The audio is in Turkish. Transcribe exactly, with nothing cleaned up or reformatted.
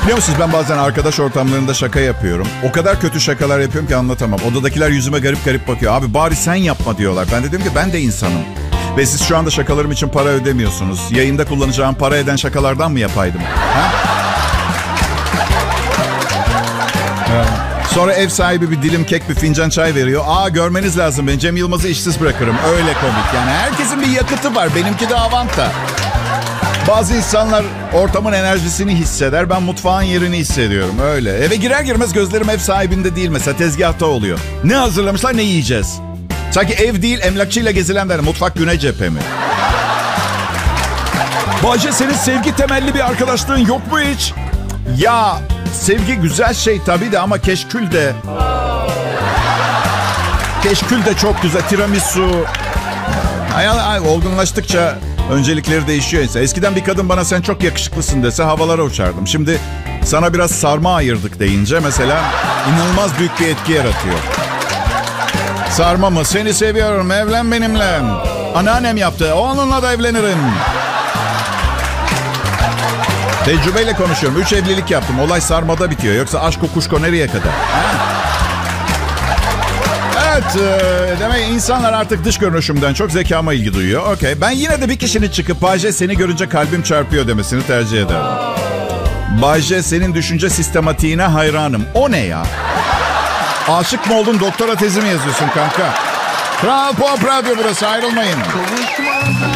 Biliyor musunuz, ben bazen arkadaş ortamlarında şaka yapıyorum. O kadar kötü şakalar yapıyorum ki anlatamam. Odadakiler yüzüme garip garip bakıyor. Abi bari sen yapma diyorlar. Ben de diyorum ki ben de insanım. Ve siz şu anda şakalarım için para ödemiyorsunuz. Yayında kullanacağım para eden şakalardan mı yapaydım? Ha? Sonra ev sahibi bir dilim kek, bir fincan çay veriyor. Aa, görmeniz lazım, ben Cem Yılmaz'ı işsiz bırakırım. Öyle komik yani. Herkesin bir yakıtı var. Benimki de avanta. Bazı insanlar ortamın enerjisini hisseder. Ben mutfağın yerini hissediyorum. Öyle. Eve girer girmez gözlerim ev sahibinde değil. Mesela tezgahta oluyor. Ne hazırlamışlar, ne yiyeceğiz? Sanki ev değil, emlakçıyla gezilenler. Mutfak güney cephe mi? Bahçe, senin sevgi temelli bir arkadaşlığın yok mu hiç? Ya sevgi güzel şey tabii de ama keşkül de... Keşkül de çok güzel. Tiramisu. Ay, ay, olgunlaştıkça öncelikleri değişiyor insan. Eskiden bir kadın bana sen çok yakışıklısın dese havalara uçardım. Şimdi sana biraz sarma ayırdık deyince mesela inanılmaz büyük bir etki yaratıyor. Sarma mı? Seni seviyorum, evlen benimle. Anneannem yaptı, onunla da evlenirim. Tecrübeyle konuşuyorum. Üç evlilik yaptım. Olay sarmada bitiyor. Yoksa aşk kuşko nereye kadar? Ha? Evet. E, demek insanlar artık dış görünüşümden çok zekama ilgi duyuyor. Okey. Ben yine de bir kişinin çıkıp Bayce seni görünce kalbim çarpıyor demesini tercih ederim. Bayce, senin düşünce sistematiğine hayranım. O ne ya? Aşık mı oldun, doktora tezi mi yazıyorsun kanka? Kral Pop Radyo burası, ayrılmayın.